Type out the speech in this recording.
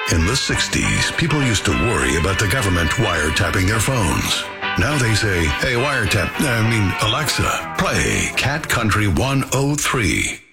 In the 60s, people used to worry about the government wiretapping their phones. Now they say, hey, Alexa, play Cat Country 103.